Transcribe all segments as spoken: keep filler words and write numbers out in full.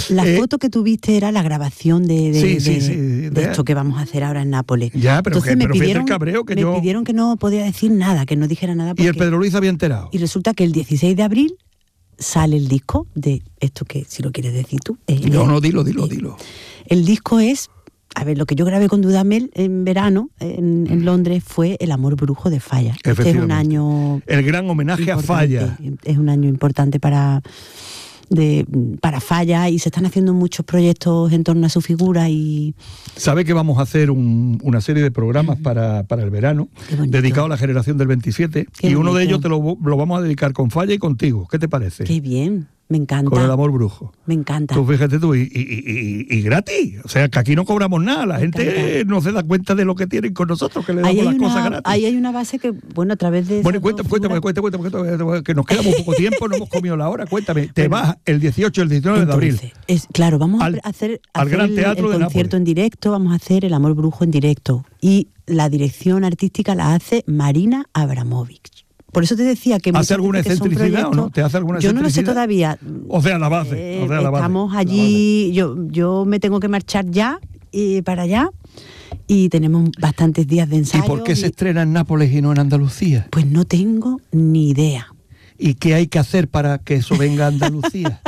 La eh, foto que tuviste era la grabación de, de, sí, de, sí, sí, de, de- esto que vamos a hacer ahora en Nápoles. Ya, pero, Entonces que, me pero fíjate pidieron, el cabreo que me yo... pidieron que no podía decir nada, que no dijera nada. Y Porque, el Pedro Luis había enterado. y resulta que el dieciséis de abril sale el disco de esto que, si lo quieres decir tú. eh, No, eh, no, dilo, dilo, eh, dilo. El disco es, a ver, lo que yo grabé con Dudamel en verano en, en Londres fue El amor brujo de Falla. Este es un Efectivamente. año... El gran homenaje a importante, Falla. Es un año importante para, de, para Falla y se están haciendo muchos proyectos en torno a su figura y... Sabe que vamos a hacer un- una serie de programas para, para el verano, Qué bonito. dedicado a la generación del veintisiete, Qué y uno de bonito. ellos te lo, lo vamos a dedicar con Falla y contigo. ¿Qué te parece? Qué bien, me encanta. Con el amor brujo. Me encanta. Tú fíjate tú, y, y, y, y- y gratis. O sea, que aquí no cobramos nada. La Me gente encanta. no se da cuenta de lo que tienen con nosotros, que le damos Ahí hay, las cosas una, gratis. ahí hay una base que, bueno, a través de... Bueno, esas cuéntame, dos cuéntame, figuras- cuéntame, cuéntame, cuéntame, que nos queda muy poco tiempo, no hemos comido la hora. Cuéntame, te Bueno. vas el dieciocho, el diecinueve de abril. Entonces, es, claro, vamos Al- a hacer, al hacer Gran el, Teatro el de concierto Nápoles. en directo, vamos a hacer El amor brujo en directo. Y la dirección artística la hace Marina Abramovich. Por eso te decía que... ¿Hace muchas alguna veces que son excentricidad o no? proyectos- ¿Te hace alguna Yo no lo sé excentricidad? todavía. O sea, la base. Eh, o sea, la base. estamos la allí, yo, yo me tengo que marchar ya eh, para allá y tenemos bastantes días de base. ¿Y ensayo. por qué se estrena en Nápoles y no en Andalucía? Pues no tengo ni idea. ¿Y qué hay que hacer para que eso venga a Andalucía?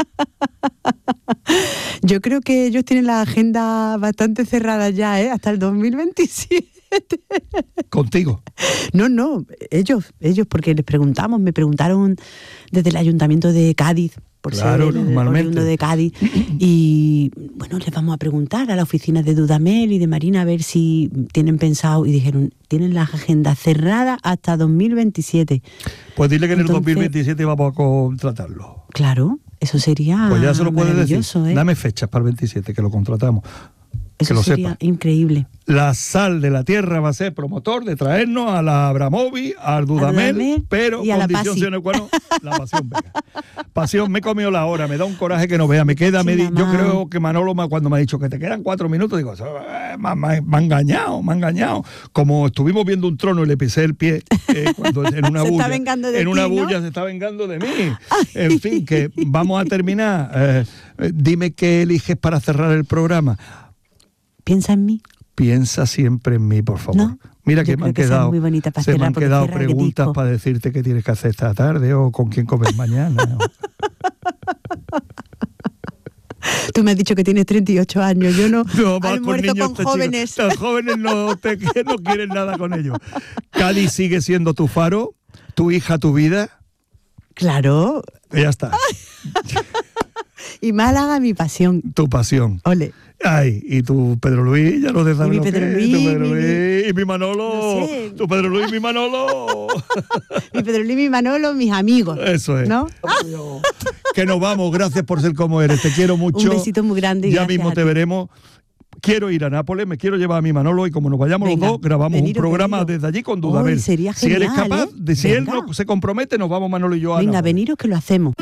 Yo creo que ellos tienen la agenda bastante cerrada ya, ¿eh? Hasta el dos mil veintisiete. Contigo. No, no, ellos, ellos, porque les preguntamos, me preguntaron desde el Ayuntamiento de Cádiz, por Claro, ser el normalmente. oriundo de Cádiz, y bueno, les vamos a preguntar a la oficina de Dudamel y de Marina a ver si tienen pensado, y dijeron, tienen la agenda cerrada hasta dos mil veintisiete. Pues dile que en Entonces- el dos mil veintisiete vamos a contratarlo. Claro, eso sería Pues ya se lo puedes decir. maravilloso, ¿eh? Dame fechas para el veintisiete, que lo contratamos. Eso que lo sería sepa. increíble. La Sal de la Tierra va a ser promotor de traernos a la Abramovi, al Dudamel, Dudamel pero y a la condición Pasi. sine qua non, la pasión venga. Pasión, me he comido la hora, me da un coraje que no vea, me queda, Sí, me di- yo mamá. creo que Manolo ma- cuando me ha dicho que te quedan cuatro minutos, digo, "Eh, me, me- me ha engañado, me ha engañado. Como estuvimos viendo un trono y le pisé el pie, eh, cuando en una Se bulla, está vengando de en una ti, ¿no? bulla se está vengando de mí. En fin, que vamos a terminar. Eh, eh, dime qué eliges para cerrar el programa. Piensa en mí. Piensa siempre en mí, por favor. No, Mira yo que me creo han que esa es quedado, muy bonita para se me cerrar, han porque quedado cierra el preguntas disco. para decirte qué tienes que hacer esta tarde o con quién comes mañana. Tú me has dicho que tienes treinta y ocho años, yo no, No, vas almuerzo con, este jóvenes. chico. Los jóvenes no, te, no quieren nada con ellos. Cádiz sigue siendo tu faro, tu hija, tu vida. Claro, Ya está. y Málaga mi pasión. Tu pasión. Ole. Ay, y tu Pedro Luis, ya no te sabes mi lo Pedro que es, Luis, tu Pedro mi- Luis, y mi Manolo. No sé. Tu Pedro Luis y mi Manolo. Mi Pedro Luis, mi Manolo, mis amigos. Eso es. ¿No? Que nos vamos, gracias por ser como eres, te quiero mucho. Un besito muy grande. y Ya gracias mismo a te ti. veremos. Quiero ir a Nápoles, me quiero llevar a mi Manolo y como nos vayamos Venga, los dos, grabamos un veniros, programa veniros. desde allí con Dudamel. Hoy sería si eres genial, capaz, ¿eh? de, si él Venga. no se compromete, nos vamos Manolo y yo a Venga, Nápoles. veniros que lo hacemos.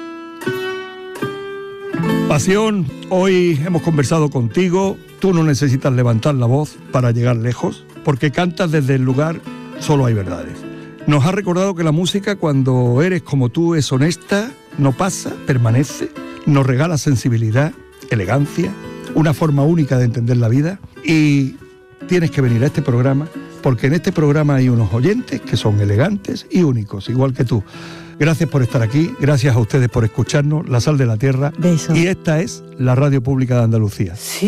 Pasión, hoy hemos conversado contigo. Tú no necesitas levantar la voz para llegar lejos, porque cantas desde el lugar, solo hay verdades. Nos ha recordado que la música, cuando eres como tú, es honesta, no pasa, permanece, nos regala sensibilidad, elegancia, una forma única de entender la vida, y tienes que venir a este programa, porque en este programa hay unos oyentes que son elegantes y únicos, igual que tú. Gracias por estar aquí, gracias a ustedes por escucharnos, La Sal de la Tierra. Besos. Y esta es la Radio Pública de Andalucía. Sí.